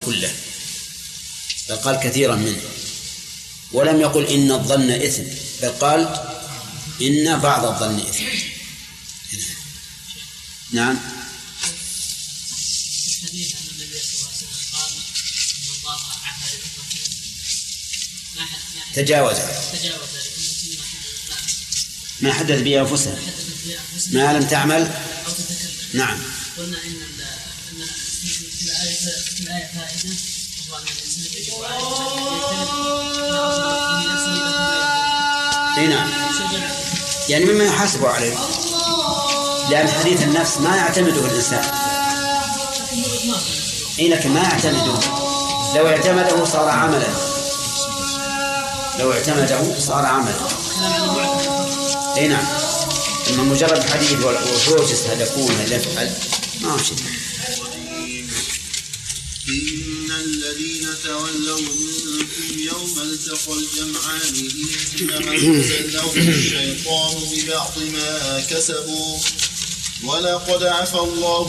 كله، بل قال كثيرا منه، ولم يقل إن الظن إثم، بل قال إن بعض الظن إثم. نعم. الحديث أن النبي صلى الله عليه وسلم قال إن الله عفا لأمته تجاوز ما حدث به أنفسها ما لم تعمل أو تتكلم. نعم. قلنا إن في الآية فائدة وهو أن الإنسان يجب عليه نعم، يعني مما يحاسب عليه، لأن حديث النفس ما يعتمده الإنسان. لكن ما يعتمده، لو اعتمده صار عملا. نعم. أما مجرد حديث والحوش يستهدفون اللي يفعل ما هو شيء. إن الذين تولوا منكم يوم التقى الجمعان إنما استزلهم الشيطان ببعض ما كسبوا ولقد عفا الله